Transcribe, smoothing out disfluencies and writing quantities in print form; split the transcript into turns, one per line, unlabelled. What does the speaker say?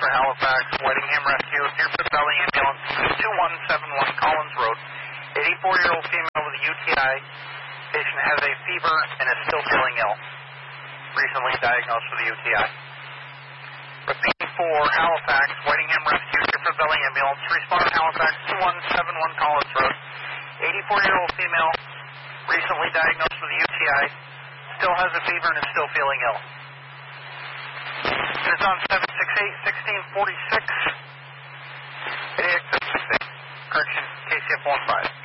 for Halifax, Whitingham Rescue, Deerfoot Valley Ambulance, 2171 Collins Road. 84-year-old female with a UTI. Patient has a fever and is still feeling ill. Recently diagnosed with a UTI. Repeat for Halifax, Whitingham Rescue, Deerfoot Valley Ambulance, responder Halifax, 2171 Collins Road. 84-year-old female, recently diagnosed with a UTI, still has a fever and is still feeling ill. It is on 768-1646. 88-768. Correction, KCF 15.